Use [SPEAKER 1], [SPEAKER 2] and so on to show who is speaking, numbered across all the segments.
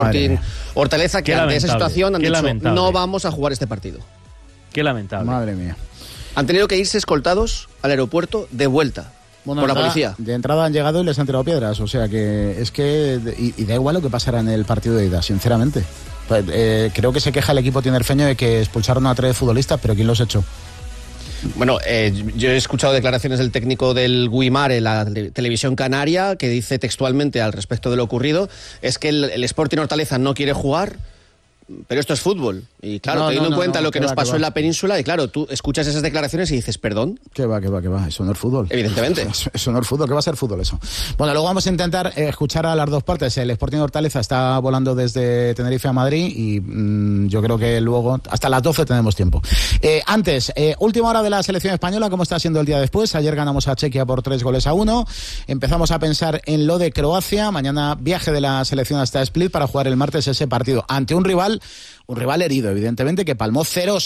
[SPEAKER 1] Hortaleza, que ante esa situación han dicho no vamos a jugar este partido.
[SPEAKER 2] Qué lamentable.
[SPEAKER 3] Madre mía.
[SPEAKER 1] Han tenido que irse escoltados al aeropuerto de vuelta. Por la policía.
[SPEAKER 3] De entrada han llegado y les han tirado piedras. O sea que es que. Y da igual lo que pasará en el partido de ida, sinceramente. Pues, creo que se queja el equipo tinerfeño de que expulsaron a 3 futbolistas, pero ¿quién los echó?
[SPEAKER 1] Bueno, yo he escuchado declaraciones del técnico del Guimar en la televisión canaria que dice textualmente al respecto de lo ocurrido, es que el Sporting Hortaleza no quiere jugar, pero esto es fútbol. Y claro, teniendo en cuenta lo que nos pasó en la península, y claro, tú escuchas esas declaraciones y dices, perdón.
[SPEAKER 3] Que va, eso no es fútbol.
[SPEAKER 1] Evidentemente.
[SPEAKER 3] Eso no es fútbol, ¿qué va a ser fútbol eso? Bueno, luego vamos a intentar escuchar a las dos partes. El Sporting Hortaleza está volando desde Tenerife a Madrid y yo creo que luego, hasta las 12 tenemos tiempo. Antes, última hora de la selección española, ¿cómo está siendo el día después? Ayer ganamos a Chequia por 3-1. Empezamos a pensar en lo de Croacia. Mañana viaje de la selección hasta Split para jugar el martes ese partido ante un rival herido, evidentemente, que palmó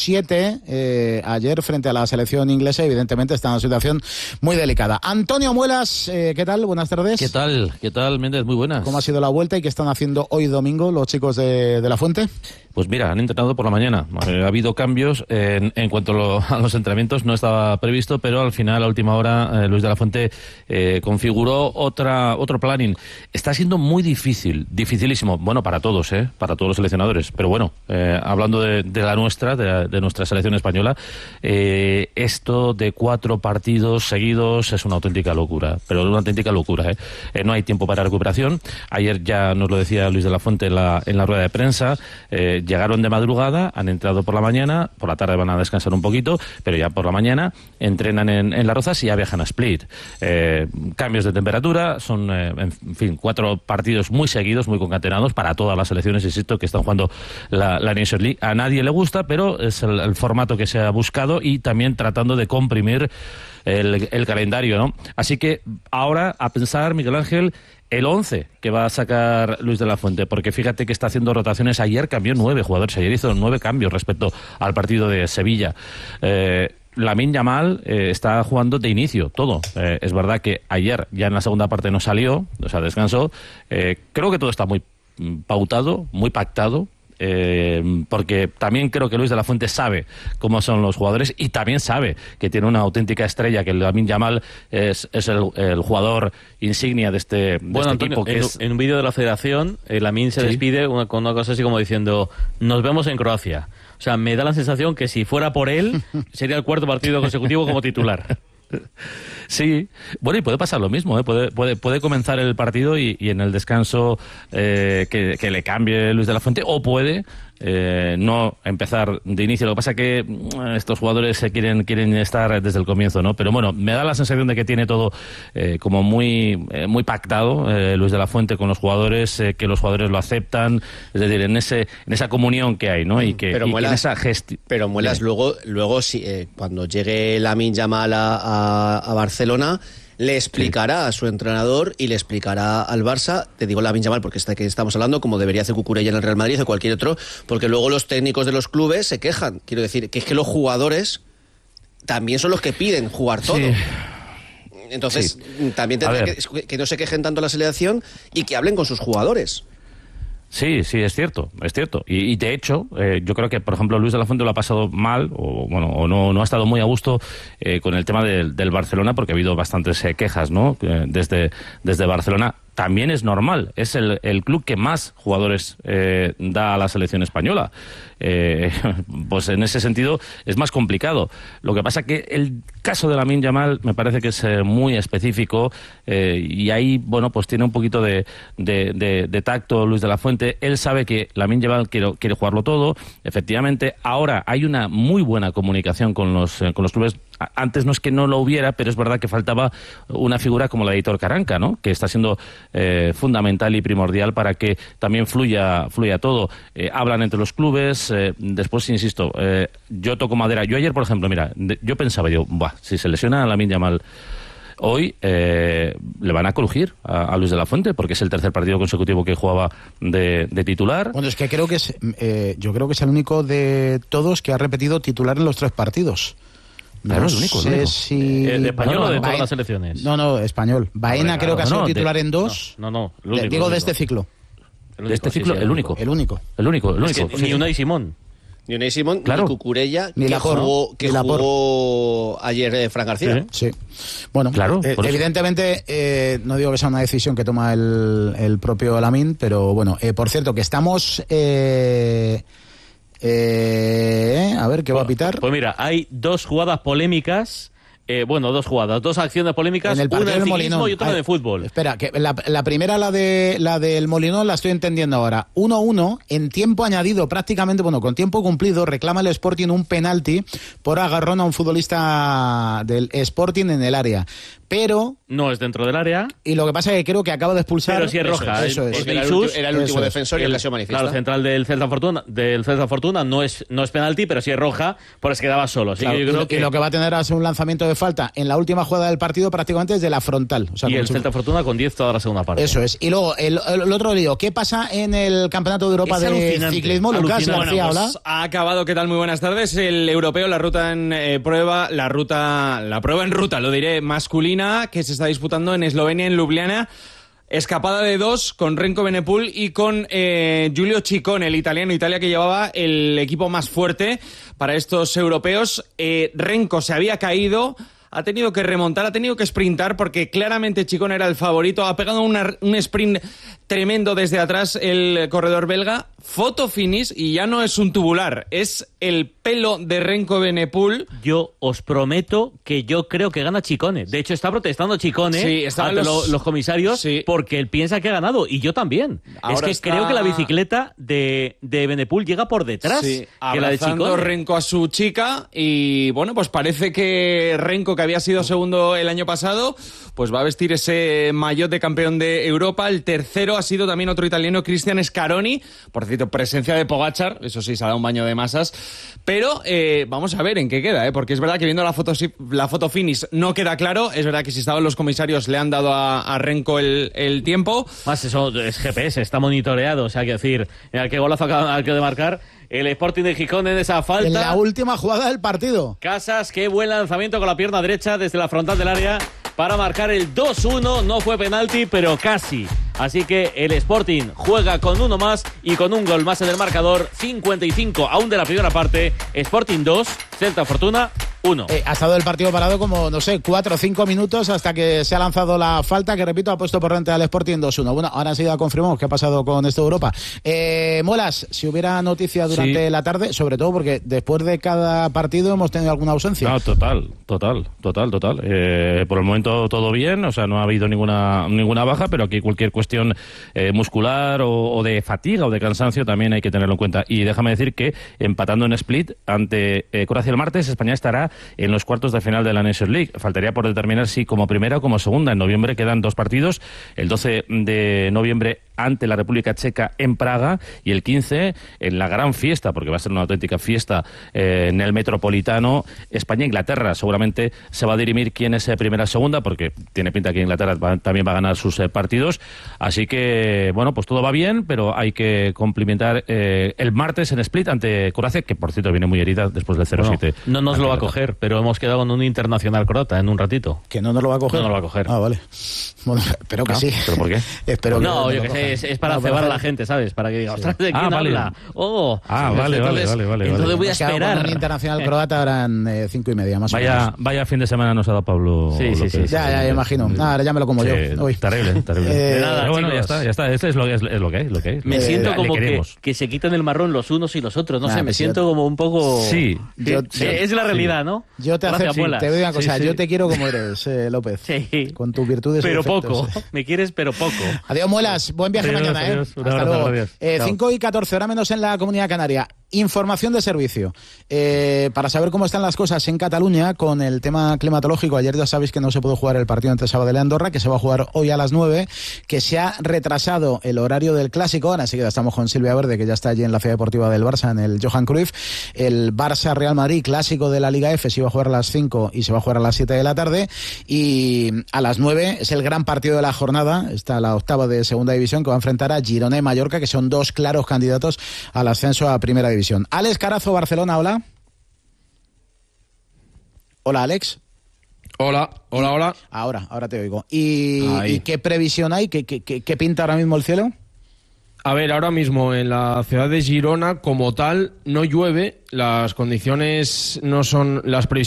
[SPEAKER 3] 0-7 ayer frente a la selección inglesa. Evidentemente está en una situación muy delicada. Antonio Muelas, ¿qué tal? Buenas tardes.
[SPEAKER 4] ¿Qué tal, Méndez? Muy buenas.
[SPEAKER 3] ¿Cómo ha sido la vuelta y qué están haciendo hoy domingo los chicos de La Fuente?
[SPEAKER 4] Pues mira, han entrenado por la mañana. Ha habido cambios en cuanto a los entrenamientos, no estaba previsto, pero al final, a última hora, Luis de la Fuente configuró otro planning. Está siendo muy dificilísimo, bueno, para todos los seleccionadores, pero bueno, hablando de la nuestra, de nuestra selección española, esto de 4 partidos seguidos es una auténtica locura, pero una auténtica locura. No hay tiempo para recuperación. Ayer ya nos lo decía Luis de la Fuente en la rueda de prensa. Llegaron de madrugada, han entrado por la mañana, por la tarde van a descansar un poquito, pero ya por la mañana entrenan en Las Rozas y ya viajan a Split. Cambios de temperatura, son, en fin, 4 partidos muy seguidos, muy concatenados para todas las selecciones, insisto, que están jugando la Nations League. A nadie le gusta, pero es el formato que se ha buscado y también tratando de comprimir el calendario, ¿no? Así que ahora a pensar, Miguel Ángel, el 11 que va a sacar Luis de la Fuente, porque fíjate que está haciendo rotaciones. Ayer cambió 9 jugadores, ayer hizo 9 cambios respecto al partido de Sevilla. Lamine Yamal está jugando de inicio, todo. Es verdad que ayer ya en la segunda parte no salió, o sea, descansó. Creo que todo está muy pautado, muy pactado. Porque también creo que Luis de la Fuente sabe cómo son los jugadores y también sabe que tiene una auténtica estrella, que Lamine Yamal es el jugador insignia de este
[SPEAKER 2] Antonio,
[SPEAKER 4] equipo.
[SPEAKER 2] En un vídeo de la federación, Lamine se despide con una cosa así como diciendo: nos vemos en Croacia. O sea, me da la sensación que si fuera por él sería el 4º partido consecutivo como titular.
[SPEAKER 4] Sí, bueno, y puede pasar lo mismo, puede comenzar el partido y en el descanso que le cambie Luis de la Fuente, o puede no empezar de inicio. Lo que pasa es que estos jugadores quieren estar desde el comienzo, ¿no? Pero bueno, me da la sensación de que tiene todo como muy pactado Luis de la Fuente con los jugadores, que los jugadores lo aceptan, es decir, en esa comunión que hay, ¿no?
[SPEAKER 1] Pero Muelas, luego si, cuando llegue Lamine Yamal a Barcelona, le explicará a su entrenador y le explicará al Barça, te digo Lamine Yamal porque que estamos hablando, como debería hacer Cucurella en el Real Madrid o cualquier otro, porque luego los técnicos de los clubes se quejan. Quiero decir que es que los jugadores también son los que piden jugar todo. Sí. Entonces, también tendrá que no se quejen tanto la selección y que hablen con sus jugadores.
[SPEAKER 4] Sí, es cierto. Y de hecho, yo creo que, por ejemplo, Luis de la Fuente lo ha pasado mal, o no ha estado muy a gusto con el tema del Barcelona, porque ha habido bastantes quejas, ¿no? Desde Barcelona. También es normal, es el club que más jugadores da a la selección española. Pues en ese sentido es más complicado. Lo que pasa que el caso de Lamine Yamal me parece que es muy específico, y ahí, bueno, pues tiene un poquito de tacto Luis de la Fuente. Él sabe que Lamine Yamal quiere jugarlo todo. Efectivamente, ahora hay una muy buena comunicación con los clubes. Antes no es que no lo hubiera, pero es verdad que faltaba una figura como la de Aitor Karanka, ¿no? Que está siendo fundamental y primordial para que también fluya todo. Hablan entre los clubes. Después, insisto, yo toco madera. Yo ayer, por ejemplo, mira, yo pensaba, si se lesiona a Lamine Yamal hoy, le van a crujir a Luis de la Fuente, porque es el 3er partido consecutivo que jugaba de titular.
[SPEAKER 3] Bueno, es que creo que yo creo que es el único de todos que ha repetido titular en los 3 partidos.
[SPEAKER 4] Claro, el único.
[SPEAKER 2] ¿De español o de todas las selecciones?
[SPEAKER 3] No, español. Baena creo que ha sido titular en 2.
[SPEAKER 2] No.
[SPEAKER 3] Digo de este ciclo.
[SPEAKER 4] de este ciclo,
[SPEAKER 2] sí,
[SPEAKER 4] el único.
[SPEAKER 3] El único.
[SPEAKER 2] Es que ni Unai Simón.
[SPEAKER 1] Ni Unai Simón,
[SPEAKER 4] Claro.
[SPEAKER 1] ni Cucurella,
[SPEAKER 3] Ni Laporte,
[SPEAKER 1] que
[SPEAKER 3] ni Laporte.
[SPEAKER 1] jugó ayer Fran García.
[SPEAKER 3] Sí. Bueno,
[SPEAKER 4] Claro, por eso.
[SPEAKER 3] evidentemente, no digo que sea una decisión que toma el propio Lamine, pero bueno, por cierto, que estamos... a ver, ¿qué va a pitar?
[SPEAKER 2] Pues mira, hay 2 jugadas polémicas. 2 acciones polémicas,
[SPEAKER 3] En el partido
[SPEAKER 2] una en
[SPEAKER 3] del
[SPEAKER 2] ciclismo
[SPEAKER 3] Molinón.
[SPEAKER 2] y otra en fútbol.
[SPEAKER 3] Espera, que la primera, la del Molinón, la estoy entendiendo ahora. 1-1, en tiempo añadido, prácticamente, con tiempo cumplido, reclama el Sporting un penalti por agarrón a un futbolista del Sporting en el área. Pero...
[SPEAKER 2] No es dentro del área.
[SPEAKER 3] Y lo que pasa es que creo que acaba de expulsar...
[SPEAKER 2] Pero sí es roja.
[SPEAKER 3] Eso es.
[SPEAKER 1] Porque
[SPEAKER 2] Jesús,
[SPEAKER 1] era el último
[SPEAKER 3] eso es.
[SPEAKER 1] defensor y ocasión manifiesta.
[SPEAKER 2] Claro, central del Celta Fortuna no es penalti, pero sí es roja, porque se quedaba solo. Así
[SPEAKER 3] Claro,
[SPEAKER 2] que yo creo que...
[SPEAKER 3] y lo que va a tener es un lanzamiento de falta en la última jugada del partido prácticamente desde la frontal. O sea,
[SPEAKER 2] Y
[SPEAKER 3] como
[SPEAKER 2] el
[SPEAKER 3] si-
[SPEAKER 2] Celta Fortuna con 10 toda la segunda parte.
[SPEAKER 3] Eso es. Y luego, el otro lío. ¿Qué pasa en el Campeonato de Europa
[SPEAKER 2] Es
[SPEAKER 3] de
[SPEAKER 2] alucinante,
[SPEAKER 3] ciclismo? Lucas
[SPEAKER 2] alucinante.
[SPEAKER 3] García,
[SPEAKER 5] Bueno,
[SPEAKER 3] hola.
[SPEAKER 5] pues ha acabado. ¿Qué tal? Muy buenas tardes. El europeo, la ruta en prueba, la prueba en ruta, lo diré, masculina, que se está disputando en Eslovenia, en Ljubljana. Escapada de 2 con Renko Benepul y con Giulio Ciccone, el italiano. Italia que llevaba el equipo más fuerte para estos europeos. Renko se había caído. Ha tenido que remontar, ha tenido que sprintar porque claramente Ciccone era el favorito. Ha pegado un sprint tremendo desde atrás el corredor belga. Foto finish y ya no es un tubular, es el pelo de Renko Benepul.
[SPEAKER 2] Yo os prometo que yo creo que gana Ciccone. De hecho, está protestando Ciccone
[SPEAKER 5] Sí, estaban
[SPEAKER 2] ante
[SPEAKER 5] los-
[SPEAKER 2] los comisarios
[SPEAKER 5] Sí.
[SPEAKER 2] porque él piensa que ha ganado. Y yo también.
[SPEAKER 5] Ahora
[SPEAKER 2] es que
[SPEAKER 5] está-
[SPEAKER 2] creo que la bicicleta de Benepul llega por detrás
[SPEAKER 5] Sí,
[SPEAKER 2] que la de
[SPEAKER 5] abrazando
[SPEAKER 2] Ciccone.
[SPEAKER 5] Renko a su chica y bueno, pues parece que Renko, que había sido segundo el año pasado, pues va a vestir ese maillot de campeón de Europa. El tercero ha sido también otro italiano, Cristian Scaroni, por cierto, presencia de Pogačar, eso sí, se ha dado un baño de masas, pero vamos a ver en qué queda, porque es verdad que viendo la foto finish no queda claro, es verdad que si estaban los comisarios le han dado a Renko el tiempo.
[SPEAKER 2] Más eso es GPS, está monitoreado. O sea, hay que decir, mira qué golazo acaba de marcar el Sporting de Gijón en esa falta.
[SPEAKER 3] En la última jugada del partido.
[SPEAKER 2] Casas, qué buen lanzamiento con la pierna derecha desde la frontal del área para marcar el 2-1. No fue penalti, pero casi. Así que el Sporting juega con uno más y con un gol más en el marcador. 55 aún de la primera parte. Sporting 2, Celta Fortuna 1.
[SPEAKER 3] Ha estado el partido parado como, no sé, 4 o 5 minutos hasta que se ha lanzado la falta, que repito, ha puesto por delante al Sporting 2-1. Bueno, ahora enseguida confirmamos qué ha pasado con esto de Europa. Muelas, si hubiera noticia durante
[SPEAKER 4] Sí.
[SPEAKER 3] la tarde, sobre todo porque después de cada partido hemos tenido alguna ausencia.
[SPEAKER 4] No, total. Por el momento todo bien, o sea, no ha habido ninguna baja, pero aquí cualquier cuestión muscular o de fatiga o de cansancio también hay que tenerlo en cuenta. Y déjame decir que empatando en Split ante Croacia el martes, España estará en los cuartos de final de la Nations League. Faltaría por determinar si como primera o como segunda. En noviembre quedan 2 partidos, el 12 de noviembre ante la República Checa en Praga y el 15 en la gran fiesta, porque va a ser una auténtica fiesta en el Metropolitano, España-Inglaterra. Seguramente se va a dirimir quién es primera o segunda, porque tiene pinta que Inglaterra también va a ganar sus partidos. Así que, bueno, pues todo va bien, pero hay que cumplimentar el martes en Split ante Croacia, que por cierto viene muy herida después del 0-7.
[SPEAKER 2] No nos lo va a coger, pero hemos quedado con un internacional croata en un ratito.
[SPEAKER 3] Que no nos lo va a coger.
[SPEAKER 2] No nos lo va a coger.
[SPEAKER 3] Ah, vale. Bueno, espero que
[SPEAKER 4] ¿No?
[SPEAKER 3] sí.
[SPEAKER 4] ¿Pero por qué?
[SPEAKER 3] Espero que
[SPEAKER 2] No,
[SPEAKER 3] me
[SPEAKER 2] yo
[SPEAKER 3] lo
[SPEAKER 2] que
[SPEAKER 3] coja.
[SPEAKER 2] sé, es para
[SPEAKER 3] No,
[SPEAKER 2] cebar a
[SPEAKER 3] pero-
[SPEAKER 2] la gente, ¿sabes? Para que diga, ostras, ¿de quién
[SPEAKER 4] vale.
[SPEAKER 2] habla? Oh,
[SPEAKER 4] Vale.
[SPEAKER 2] Entonces voy a
[SPEAKER 3] Nos quedamos
[SPEAKER 2] esperar.
[SPEAKER 3] con un internacional croata, ahora 5:30 más o menos.
[SPEAKER 4] Vaya fin de semana nos ha dado Pablo.
[SPEAKER 2] Sí,
[SPEAKER 4] López.
[SPEAKER 3] Ya imagino. Ahora ya me lo como
[SPEAKER 4] Sí,
[SPEAKER 3] yo. Uy.
[SPEAKER 4] Terrible.
[SPEAKER 2] De nada,
[SPEAKER 4] Pero bueno,
[SPEAKER 2] chicos.
[SPEAKER 4] ya está. Este es lo que hay.
[SPEAKER 2] Me siento
[SPEAKER 4] Le
[SPEAKER 2] como
[SPEAKER 4] queremos.
[SPEAKER 2] que se quitan el marrón los unos y los otros. No
[SPEAKER 3] Nah,
[SPEAKER 2] sé, me
[SPEAKER 3] pues
[SPEAKER 2] siento
[SPEAKER 3] yo-
[SPEAKER 2] como un poco...
[SPEAKER 4] Sí.
[SPEAKER 2] Es la realidad, ¿no?
[SPEAKER 3] Yo te
[SPEAKER 2] Gracias,
[SPEAKER 3] acepto,
[SPEAKER 2] Muelas.
[SPEAKER 3] te digo una cosa,
[SPEAKER 4] Sí, sí.
[SPEAKER 3] yo te quiero como eres, López.
[SPEAKER 2] Sí.
[SPEAKER 3] Con tus virtudes y
[SPEAKER 2] Pero
[SPEAKER 3] defectos.
[SPEAKER 2] poco. Me quieres, pero poco.
[SPEAKER 3] Adiós, Muelas. Buen viaje
[SPEAKER 4] Adiós,
[SPEAKER 3] mañana,
[SPEAKER 4] adiós. Un
[SPEAKER 3] Hasta
[SPEAKER 4] abrazo,
[SPEAKER 3] luego.
[SPEAKER 4] gracias. Chao.
[SPEAKER 3] 5:14, hora menos en la Comunidad Canaria. Información de servicio. Para saber cómo están las cosas en Cataluña con el tema climatológico. Ayer ya sabéis que no se pudo jugar el partido entre Sabadell y Andorra, que se va a jugar hoy a las 9, que se ha retrasado el horario del clásico. Ahora enseguida estamos con Silvia Verde, que ya está allí en la ciudad deportiva del Barça, en el Johan Cruyff. El Barça-Real Madrid, clásico de la Liga F, se iba a jugar a las 5 y se va a jugar a las 7 de la tarde. Y a las 9 es el gran partido de la jornada. Está la octava de segunda división, que va a enfrentar a Girona y Mallorca, que son 2 claros candidatos al ascenso a primera división. Alex Carazo, Barcelona, hola. Hola, Alex.
[SPEAKER 6] Hola.
[SPEAKER 3] Ahora te oigo. ¿Y
[SPEAKER 6] Ahí.
[SPEAKER 3] qué previsión hay? ¿Qué pinta ahora mismo el cielo?
[SPEAKER 6] A ver, ahora mismo en la ciudad de Girona, como tal, no llueve. Las previsiones no son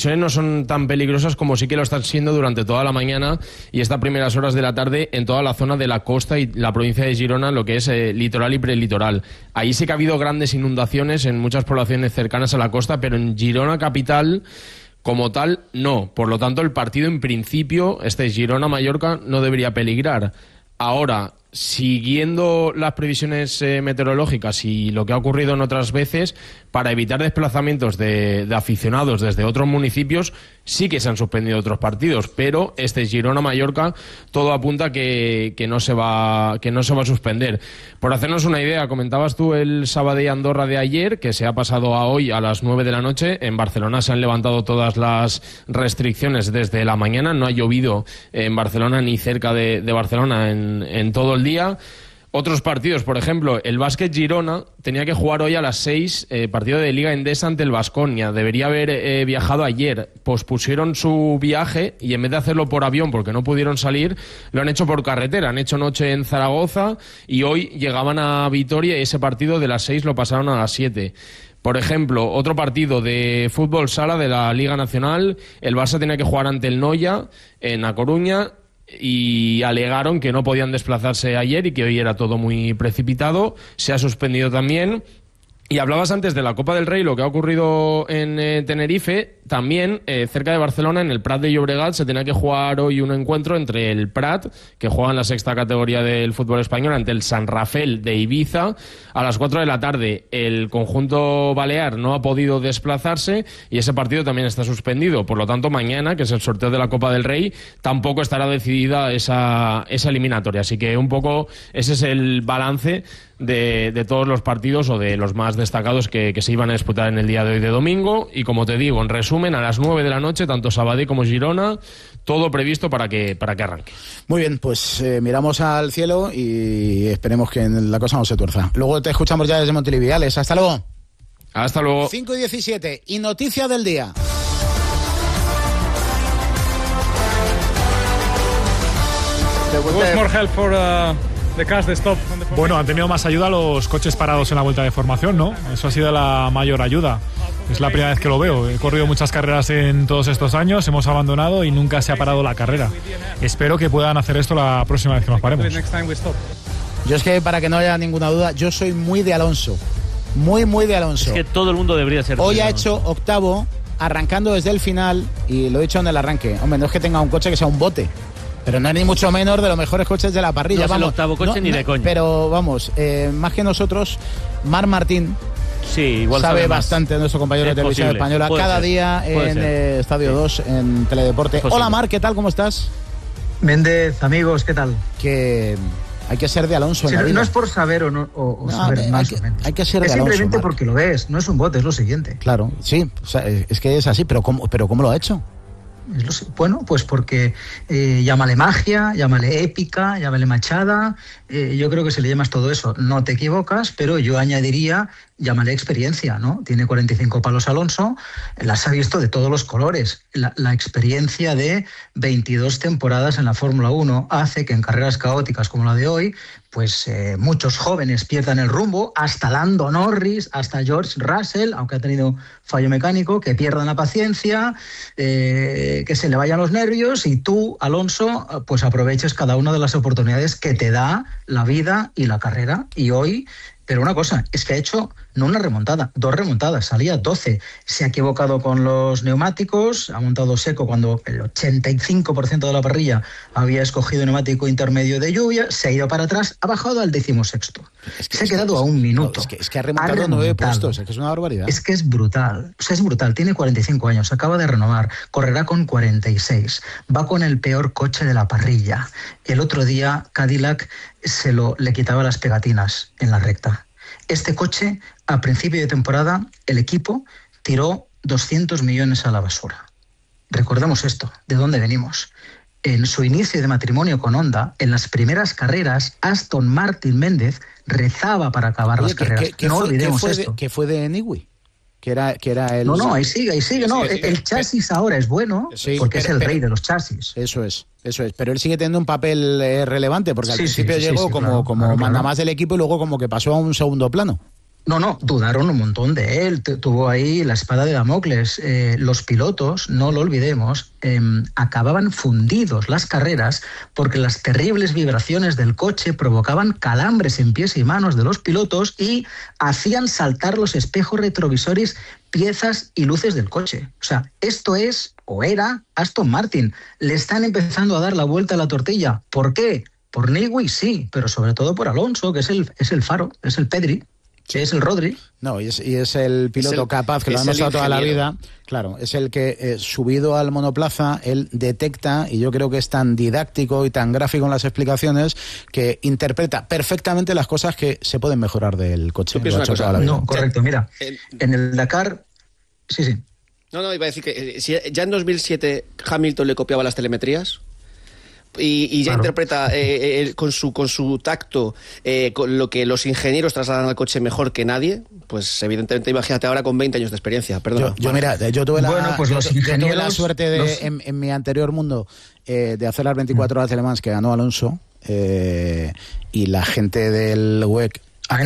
[SPEAKER 6] tan peligrosas como sí que lo están siendo durante toda la mañana y estas primeras horas de la tarde en toda la zona de la costa y la provincia de Girona, lo que es litoral y prelitoral. Ahí sí que ha habido grandes inundaciones en muchas poblaciones cercanas a la costa, pero en Girona capital, como tal, no. Por lo tanto, el partido en principio, Girona-Mallorca, no debería peligrar. Ahora, siguiendo las previsiones meteorológicas y lo que ha ocurrido en otras veces, para evitar desplazamientos de aficionados desde otros municipios, sí que se han suspendido otros partidos, pero Girona-Mallorca todo apunta que no se va a suspender. Por hacernos una idea, comentabas tú el Sabadell-Andorra de ayer, que se ha pasado a hoy a las 9 de la noche. En Barcelona se han levantado todas las restricciones desde la mañana, no ha llovido en Barcelona ni cerca de Barcelona en todo el día. Otros partidos, por ejemplo, el Básquet Girona tenía que jugar hoy a las 6, partido de Liga Endesa ante el Baskonia. Debería haber viajado ayer. Pospusieron su viaje y en vez de hacerlo por avión, porque no pudieron salir, lo han hecho por carretera. Han hecho noche en Zaragoza y hoy llegaban a Vitoria y ese partido de las 6 lo pasaron a las 7. Por ejemplo, otro partido de fútbol sala de la Liga Nacional, el Barça tenía que jugar ante el Noia en A Coruña y alegaron que no podían desplazarse ayer y que hoy era todo muy precipitado. Se ha suspendido también. Y hablabas antes de la Copa del Rey, lo que ha ocurrido en Tenerife. También, cerca de Barcelona, en el Prat de Llobregat, se tenía que jugar hoy un encuentro entre el Prat, que juega en la 6ª categoría del fútbol español, ante el San Rafael de Ibiza, a las 4 de la tarde. El conjunto balear no ha podido desplazarse y ese partido también está suspendido. Por lo tanto, mañana, que es el sorteo de la Copa del Rey, tampoco estará decidida esa eliminatoria. Así que un poco ese es el balance de todos los partidos o de los más destacados que se iban a disputar en el día de hoy de domingo. Y como te digo, en resumen, a las 9 de la noche, tanto Sabadell como Girona, todo previsto para que arranque.
[SPEAKER 3] Muy bien, pues miramos al cielo y esperemos que la cosa no se tuerza. Luego te escuchamos ya desde Montiliviales. Hasta luego.
[SPEAKER 5] Hasta luego.
[SPEAKER 3] 5:17 y noticia del día.
[SPEAKER 7] Bueno, han tenido más ayuda los coches parados en la vuelta de formación, ¿no? Eso ha sido la mayor ayuda. Es la primera vez que lo veo. He corrido muchas carreras en todos estos años, hemos abandonado y nunca se ha parado la carrera. Espero que puedan hacer esto la próxima vez que nos paremos.
[SPEAKER 3] Yo es que, para que no haya ninguna duda, yo soy muy de Alonso. Muy de Alonso.
[SPEAKER 2] Es que todo el mundo debería ser.
[SPEAKER 3] Hoy ha hecho octavo, arrancando desde el final, y lo he dicho en el arranque. Hombre, no es que tenga un coche que sea un bote, pero no es ni mucho menos de los mejores coches de la parrilla.
[SPEAKER 2] No es el octavo coche ni de coña.
[SPEAKER 3] Pero vamos, más que nosotros, Marc Martín
[SPEAKER 2] igual
[SPEAKER 3] sabe bastante de nuestro compañero de Televisión Española. Cada día en Estadio 2, en Teledeporte. Hola Marc, ¿qué tal? ¿Cómo estás?
[SPEAKER 8] Méndez, amigos, ¿qué tal?
[SPEAKER 3] Que hay que ser de Alonso en la vida.
[SPEAKER 8] No es por saber o saber más o menos.
[SPEAKER 3] Hay que ser de Alonso.
[SPEAKER 8] Es simplemente
[SPEAKER 3] Marc,
[SPEAKER 8] porque lo ves, no es un bote, es lo siguiente.
[SPEAKER 3] Claro, sí, o sea, es que es así, pero ¿cómo lo ha hecho?
[SPEAKER 8] Bueno, pues porque llámale magia, llámale épica, llámale machada, yo creo que se le llamas todo eso. No te equivocas, pero yo añadiría, llámale experiencia, ¿no? Tiene 45 palos Alonso, las ha visto de todos los colores. La experiencia de 22 temporadas en la Fórmula 1 hace que en carreras caóticas como la de hoy, pues muchos jóvenes pierdan el rumbo, hasta Lando Norris, hasta George Russell, aunque ha tenido fallo mecánico, que pierdan la paciencia, que se le vayan los nervios y tú, Alonso, pues aproveches cada una de las oportunidades que te da la vida y la carrera. Y hoy, pero una cosa, es que ha hecho no una remontada, 2 remontadas, salía 12. Se ha equivocado con los neumáticos, ha montado seco cuando el 85% de la parrilla había escogido neumático intermedio de lluvia, se ha ido para atrás, ha bajado al 16º. Se ha quedado a 1 minuto.
[SPEAKER 3] Es que ha remontado 9 puestos, es que es una barbaridad.
[SPEAKER 8] Es que es brutal, o sea, es brutal. Tiene 45 años, acaba de renovar, correrá con 46, va con el peor coche de la parrilla. El otro día Cadillac le quitaba las pegatinas en la recta. Este coche, a principio de temporada, el equipo tiró 200 millones a la basura. Recordemos esto, ¿de dónde venimos? En su inicio de matrimonio con Honda, en las primeras carreras, Aston Martin Méndez rezaba para acabar las carreras. No olvidemos esto.
[SPEAKER 3] ¿Qué fue de Newey? que era el...
[SPEAKER 8] No, ahí sigue. No, el chasis ahora es bueno porque es el rey de los chasis.
[SPEAKER 3] Eso es. Pero él sigue teniendo un papel relevante porque al principio llegó como mandamás del equipo y luego como que pasó a un segundo plano.
[SPEAKER 8] No, dudaron un montón de él. Tuvo ahí la espada de Damocles. Los pilotos, no lo olvidemos, acababan fundidos las carreras porque las terribles vibraciones del coche provocaban calambres en pies y manos de los pilotos y hacían saltar los espejos retrovisores, piezas y luces del coche. O sea, esto es, o era, Aston Martin. Le están empezando a dar la vuelta a la tortilla. ¿Por qué? Por Newey, sí, pero sobre todo por Alonso, que es el faro, es el Pedri, que es el Rodri.
[SPEAKER 3] No, y es el piloto capaz, que lo ha demostrado toda la vida. Claro, es el que, subido al monoplaza, él detecta, y yo creo que es tan didáctico y tan gráfico en las explicaciones, que interpreta perfectamente las cosas que se pueden mejorar del coche.
[SPEAKER 8] No, correcto, mira, en el Dakar... Sí.
[SPEAKER 1] No, iba a decir que ya en 2007 Hamilton le copiaba las telemetrías... Y ya interpreta con su tacto con lo que los ingenieros trasladan al coche mejor que nadie, pues evidentemente imagínate ahora con 20 años de experiencia. Perdona.
[SPEAKER 3] Yo tuve
[SPEAKER 8] tuve
[SPEAKER 3] la suerte de, en mi anterior mundo de hacer las 24 horas de Le Mans que ganó Alonso, y la gente del WEC,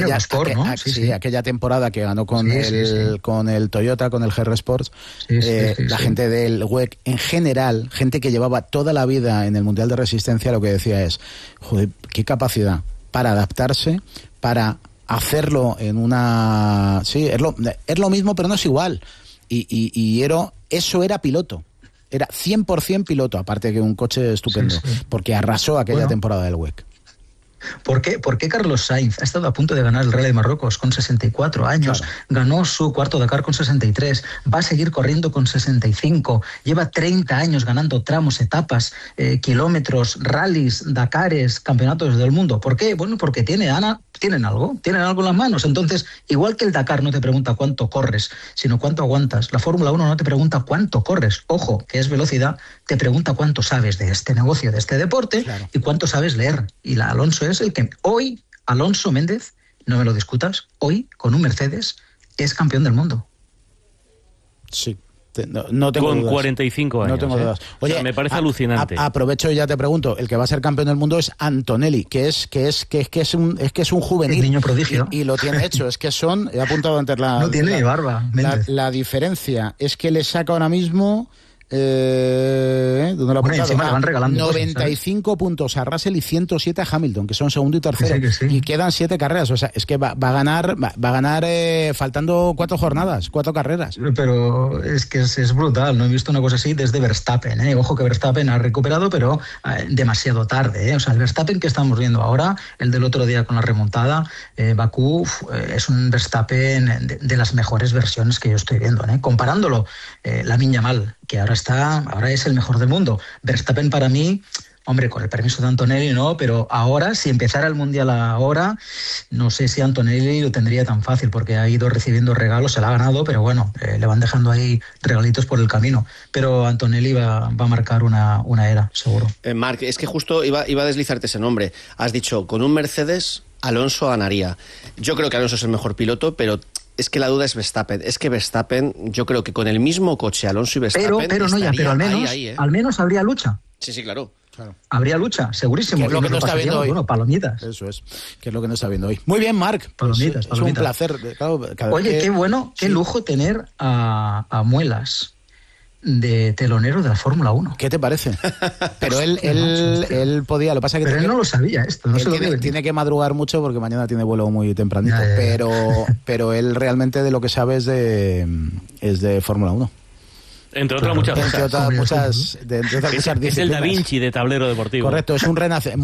[SPEAKER 3] aquella temporada que ganó con el Toyota, con el GR Sports, la gente del WEC en general, gente que llevaba toda la vida en el Mundial de Resistencia, lo que decía es, joder, qué capacidad para adaptarse, para hacerlo en una... Sí, es lo mismo, pero no es igual. Y eso era piloto. Era 100% piloto, aparte que un coche estupendo, porque arrasó aquella temporada del WEC.
[SPEAKER 8] ¿Por qué Carlos Sainz ha estado a punto de ganar el Rally de Marruecos con 64 años? Claro. Ganó su cuarto Dakar con 63, va a seguir corriendo con 65, lleva 30 años ganando tramos, etapas, kilómetros, rallies, Dakares, campeonatos del mundo. ¿Por qué? Bueno, porque tienen algo en las manos. Entonces, igual que el Dakar no te pregunta cuánto corres, sino cuánto aguantas, la Fórmula 1 no te pregunta cuánto corres, ojo, que es velocidad, te pregunta cuánto sabes de este negocio, de este deporte, y cuánto sabes leer. Y Alonso es el que hoy, Alonso Méndez, no me lo discutas, hoy con un Mercedes es campeón del mundo.
[SPEAKER 3] Sí. No tengo
[SPEAKER 2] con
[SPEAKER 3] dudas.
[SPEAKER 2] 45 años.
[SPEAKER 3] No tengo dudas. Oye,
[SPEAKER 2] o sea, me parece alucinante.
[SPEAKER 3] Aprovecho y ya te pregunto, el que va a ser campeón del mundo es Antonelli, que es un juvenil.
[SPEAKER 8] El niño prodigio.
[SPEAKER 3] Y lo tiene hecho, es que he apuntado antes
[SPEAKER 8] no tiene ni barba.
[SPEAKER 3] La diferencia es que le saca ahora mismo ¿dónde lo ha apuntado?
[SPEAKER 8] Encima le van regalando
[SPEAKER 3] 95 puntos a Russell y 107 a Hamilton, que son segundo y tercero.
[SPEAKER 8] Sí.
[SPEAKER 3] Y quedan 7 carreras. O sea, es que va a ganar faltando 4 jornadas, 4 carreras.
[SPEAKER 8] Pero es que es brutal. No he visto una cosa así desde Verstappen. Ojo que Verstappen ha recuperado, pero demasiado tarde. O sea, el Verstappen que estamos viendo ahora, el del otro día con la remontada, Bakú, es un Verstappen de las mejores versiones que yo estoy viendo. Comparándolo, Lamine Yamal, que ahora es el mejor del mundo. Verstappen para mí, hombre, con el permiso de Antonelli no, pero ahora, si empezara el Mundial ahora, no sé si Antonelli lo tendría tan fácil, porque ha ido recibiendo regalos, se la ha ganado, pero bueno, le van dejando ahí regalitos por el camino. Pero Antonelli va a marcar una era, seguro.
[SPEAKER 1] Marc, es que justo iba a deslizarte ese nombre. Has dicho, con un Mercedes, Alonso ganaría. Yo creo que Alonso es el mejor piloto, pero... Es que la duda es Verstappen. Es que Verstappen, yo creo que con el mismo coche, Alonso y Verstappen...
[SPEAKER 8] Pero al menos habría lucha.
[SPEAKER 1] Sí, claro.
[SPEAKER 8] Habría lucha, segurísimo.
[SPEAKER 3] Que es lo que no está viendo hoy.
[SPEAKER 8] Bueno, palomitas.
[SPEAKER 3] Eso es, que es lo que no está viendo hoy. Muy bien, Marc.
[SPEAKER 8] Palomitas.
[SPEAKER 3] Es un placer. Claro,
[SPEAKER 8] Oye, qué bueno, qué lujo tener a Muelas de telonero de la Fórmula 1.
[SPEAKER 3] ¿Qué te parece? Pero él podía, lo pasa que...
[SPEAKER 8] Pero él no lo sabía esto, no se lo
[SPEAKER 3] tiene que madrugar mucho porque mañana tiene vuelo muy tempranito, pero él realmente de lo que sabe es de Fórmula 1.
[SPEAKER 2] Entre otras muchas cosas.
[SPEAKER 3] Entre otras muchas disciplinas.
[SPEAKER 2] Es el Da Vinci de tablero deportivo.
[SPEAKER 3] Correcto, es un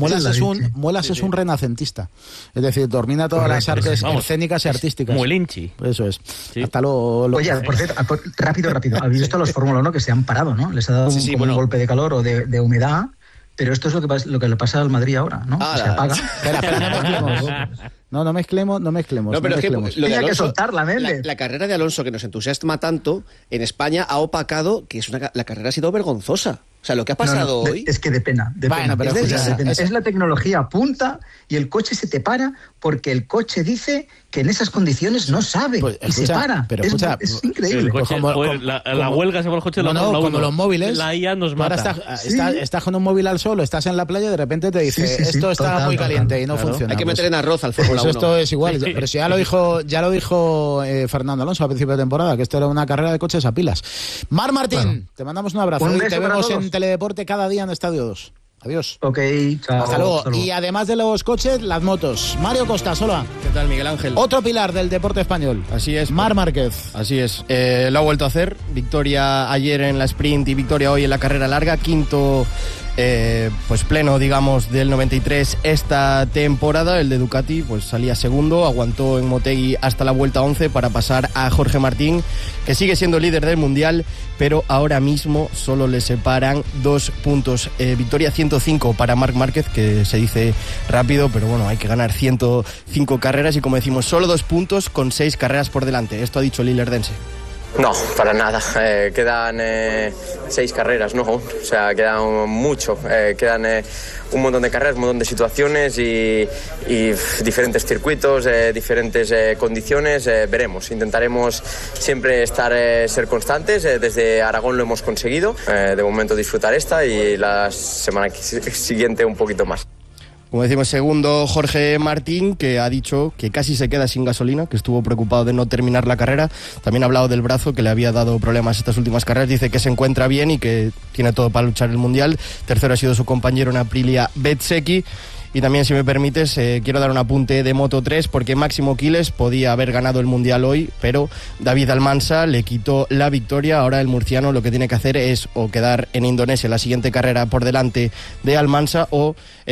[SPEAKER 3] Muelas es un renacentista. Es decir, domina todas las artes escénicas y artísticas.
[SPEAKER 2] Muelinchi.
[SPEAKER 3] Eso es.
[SPEAKER 2] Sí.
[SPEAKER 3] Hasta
[SPEAKER 8] Oye, por cierto, rápido. ¿Habéis visto a los Fórmula 1 que se han parado, no? Les ha dado un golpe de calor o de humedad. Pero esto es lo que le pasa al Madrid ahora, ¿no? Se apaga.
[SPEAKER 3] Espera, no mezclemos. No, pero es que
[SPEAKER 8] tenía que soltarla, Méndez.
[SPEAKER 1] La carrera de Alonso, que nos entusiasma tanto, en España ha opacado que la carrera ha sido vergonzosa. O sea, lo que ha pasado hoy...
[SPEAKER 8] Es que de pena.
[SPEAKER 3] Bueno, pero
[SPEAKER 8] es la tecnología punta y el coche se te para porque el coche dice que en esas condiciones no sabe y se para.
[SPEAKER 3] Pero
[SPEAKER 8] es increíble.
[SPEAKER 2] El coche, la huelga se va el coche de la Fórmula 1.
[SPEAKER 3] Como los móviles.
[SPEAKER 2] La IA nos mata.
[SPEAKER 3] Estás con un móvil al sol, estás en la playa y de repente te dice esto está muy caliente y no funciona.
[SPEAKER 1] Hay que meter en arroz al Fórmula 1.
[SPEAKER 3] Esto es igual. Pero si ya lo dijo Fernando Alonso a principio de temporada, que esto era una carrera de coches a pilas. Mar Martín, te mandamos un abrazo. Y te vemos en Teledeporte cada día en Estadio 2. Adiós.
[SPEAKER 8] Ok, chao.
[SPEAKER 3] Hasta luego. Y además de los coches, las motos. Mario Costa, Sola.
[SPEAKER 9] ¿Qué tal, Miguel Ángel?
[SPEAKER 3] Otro pilar del deporte español.
[SPEAKER 9] Así es.
[SPEAKER 3] Mar Márquez.
[SPEAKER 9] Así es. Lo ha vuelto a hacer. Victoria ayer en la sprint y victoria hoy en la carrera larga. Quinto pues pleno, digamos, del 93 esta temporada. El de Ducati pues salía segundo, aguantó en Motegi hasta la vuelta 11 para pasar a Jorge Martín, que sigue siendo líder del Mundial, pero ahora mismo solo le separan 2 puntos. Victoria 105 para Marc Márquez, que se dice rápido, pero bueno, hay que ganar 105 carreras y, como decimos, solo 2 puntos con 6 carreras por delante. Esto ha dicho el Ilerdense.
[SPEAKER 10] No, para nada. Quedan 6 carreras, ¿no? O sea, quedan mucho. Quedan un montón de carreras, un montón de situaciones y diferentes circuitos, diferentes condiciones. Veremos. Intentaremos siempre ser constantes. Desde Aragón lo hemos conseguido. De momento disfrutar esta y la semana siguiente un poquito más.
[SPEAKER 9] Como decimos, segundo Jorge Martín, que ha dicho que casi se queda sin gasolina, que estuvo preocupado de no terminar la carrera. También ha hablado del brazo, que le había dado problemas estas últimas carreras. Dice que se encuentra bien y que tiene todo para luchar el Mundial. Tercero ha sido su compañero en Aprilia, Bezzecchi. Y también, si me permites, quiero dar un apunte de Moto3, porque Máximo Quiles podía haber ganado el Mundial hoy, pero David Almansa le quitó la victoria. Ahora el murciano lo que tiene que hacer es o quedar en Indonesia la siguiente carrera por delante de Almansa o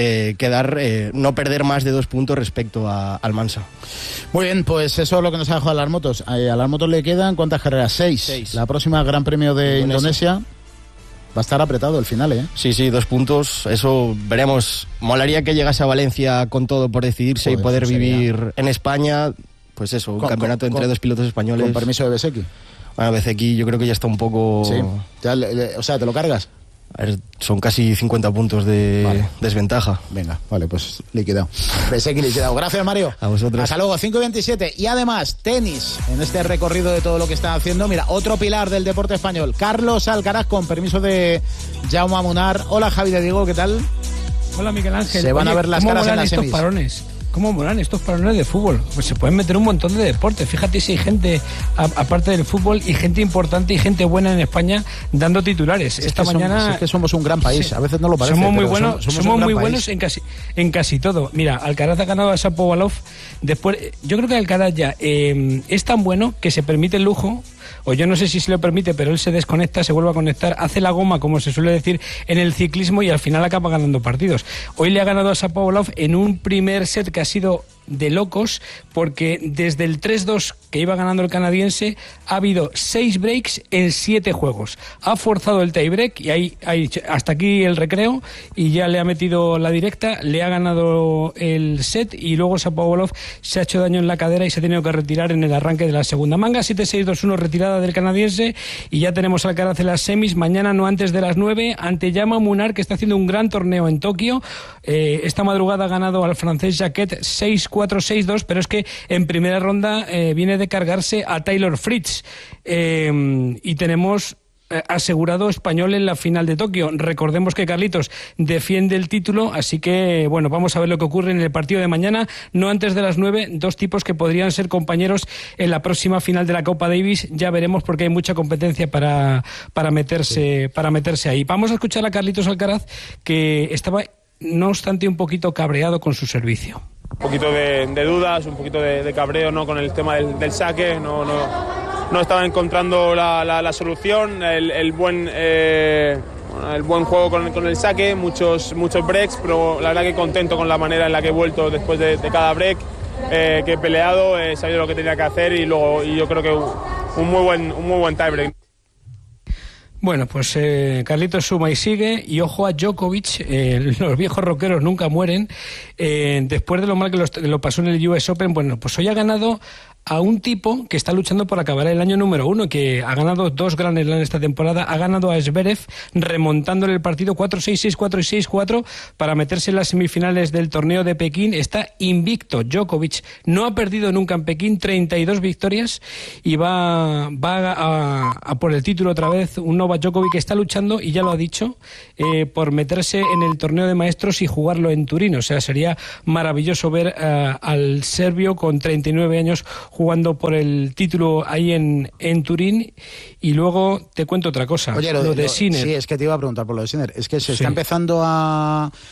[SPEAKER 9] no perder más de 2 puntos respecto a Almansa.
[SPEAKER 3] Muy bien, pues eso es lo que nos ha dejado a las motos. A las motos le quedan, ¿cuántas carreras? 6. La próxima Gran Premio de Indonesia. Va a estar apretado el final, ¿eh?
[SPEAKER 9] Sí, 2 puntos, eso veremos. Molaría que llegase a Valencia con todo por decidirse y poder vivir en España, pues eso, un campeonato entre 2 pilotos españoles.
[SPEAKER 3] Con permiso de Bezzecchi.
[SPEAKER 9] Bueno, Bezzecchi yo creo que ya está un poco...
[SPEAKER 3] Sí, o sea, ¿te lo cargas?
[SPEAKER 9] A ver, son casi 50 puntos de desventaja.
[SPEAKER 3] Venga, vale, pues liquidado. Bezzecchi liquidado. Gracias, Mario.
[SPEAKER 9] A vosotros.
[SPEAKER 3] Hasta luego, 5:27. Y además, tenis, en este recorrido de todo lo que están haciendo. Mira, otro pilar del deporte español. Carlos Alcaraz, con permiso de Jaume Munar. Hola, Javi de Diego, ¿qué tal?
[SPEAKER 11] Hola, Miguel Ángel.
[SPEAKER 3] Se van a ver las caras en las semis.
[SPEAKER 11] ¿Cómo molan estos parones de fútbol? Pues se pueden meter un montón de deportes. Fíjate si hay gente, aparte del fútbol, y gente importante y gente buena en España dando titulares. Esta mañana...
[SPEAKER 3] Es que somos un gran país, a veces no lo parece.
[SPEAKER 11] Somos muy buenos, somos muy buenos en casi todo. Mira, Alcaraz ha ganado a Shapovalov. Después, yo creo que Alcaraz ya es tan bueno que se permite el lujo, o yo no sé si se lo permite, pero él se desconecta, se vuelve a conectar, hace la goma, como se suele decir en el ciclismo, y al final acaba ganando partidos. Hoy le ha ganado a Shapovalov en un primer set que ha sido de locos, porque desde el 3-2 que iba ganando el canadiense ha habido 6 breaks en 7 juegos. Ha forzado el tiebreak y ahí hasta aquí el recreo, y ya le ha metido la directa, le ha ganado el set, y luego Shapovalov se ha hecho daño en la cadera y se ha tenido que retirar en el arranque de la segunda manga. 7-6-2-1, retirada del canadiense, y ya tenemos al Alcaraz en las semis mañana, no antes de las 9, ante Jaume Munar, que está haciendo un gran torneo en Tokio. Esta madrugada ha ganado al francés Jacquet 6-4-6-2, pero es que en primera ronda viene de cargarse a Taylor Fritz, y tenemos asegurado español en la final de Tokio. Recordemos que Carlitos defiende el título, así que bueno, vamos a ver lo que ocurre en el partido de mañana, no antes de las 9, 2 tipos que podrían ser compañeros en la próxima final de la Copa Davis. Ya veremos, porque hay mucha competencia para meterse ahí. Vamos a escuchar a Carlitos Alcaraz, que estaba, no obstante, un poquito cabreado con su servicio.
[SPEAKER 12] Un poquito de dudas, un poquito de cabreo, ¿no?, con el tema del saque. No estaba encontrando la solución, el buen juego con el saque, muchos breaks, pero la verdad que contento con la manera en la que he vuelto después de cada break, que he peleado, he sabido lo que tenía que hacer, y yo creo que un muy buen tiebreak.
[SPEAKER 11] Bueno, pues Carlitos suma y sigue, y ojo a Djokovic, los viejos rockeros nunca mueren. Después de lo mal que lo pasó en el US Open, bueno, pues hoy ha ganado a un tipo que está luchando por acabar el año número 1, que ha ganado 2 Grand Slam esta temporada, ha ganado a Zverev remontándole el partido 4-6, 6-4 y 6-4 para meterse en las semifinales del torneo de Pekín. Está invicto Djokovic, no ha perdido nunca en Pekín, 32 victorias y va a por el título otra vez. Un Novak Djokovic que está luchando, y ya lo ha dicho, por meterse en el torneo de maestros y jugarlo en Turín. O sea, sería maravilloso ver al serbio con 39 años jugando por el título ahí en Turín. Y luego te cuento otra cosa.
[SPEAKER 3] Oye,
[SPEAKER 11] lo de Sinner.
[SPEAKER 3] Sí, es que te iba a preguntar por lo de Sinner. Es que se está empezando a